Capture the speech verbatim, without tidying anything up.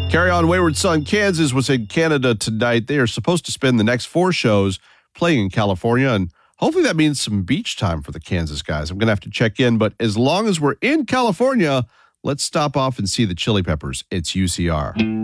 Carry On Wayward Son, Kansas was in Canada tonight. They are supposed to spend the next four shows playing in California, and hopefully that means some beach time for the Kansas guys. I'm going to have to check in, but as long as we're in California, let's stop off and see the Chili Peppers. It's U C R.